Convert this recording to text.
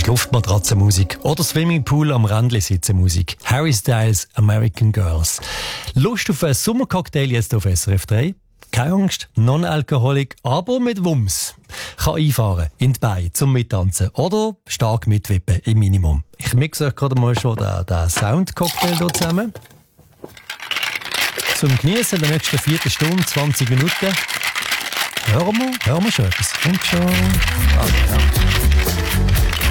ist Luftmatratzenmusik oder Swimmingpool am Rändli sitzen Musik. Harry Styles, American Girls. Lust auf einen Sommercocktail jetzt auf SRF 3? Keine Angst, non-alkoholik, aber mit Wumms. Kann einfahren in die Beine zum Mittanzen oder stark mitwippen im Minimum. Ich mixe euch gerade mal schon den Soundcocktail hier zusammen. Zum Genießen der nächsten Viertelstunde, 20 Minuten. Hören wir schon etwas. Und schon. Ah, ja.